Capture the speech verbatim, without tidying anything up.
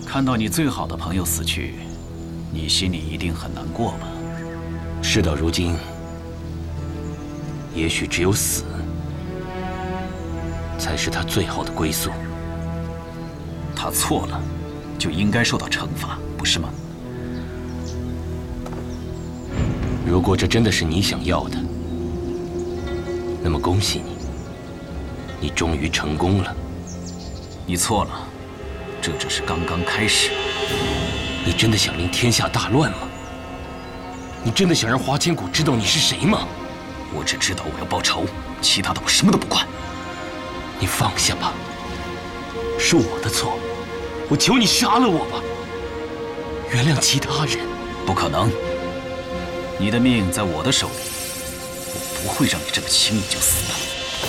看到你最好的朋友死去，你心里一定很难过吧？ 事到如今，也许只有死，才是他最好的归宿。 他错了，就应该受到惩罚，不是吗？ 如果这真的是你想要的，那么恭喜你，你终于成功了。 你错了，这只是刚刚开始。 你真的想令天下大乱吗？你真的想让华千古知道你是谁吗？ 我只知道我要报仇，其他的我什么都不管。 你放下吧，是我的错，我求你杀了我吧，原谅其他人。 不可能，你的命在我的手里，我不会让你这么轻易就死的。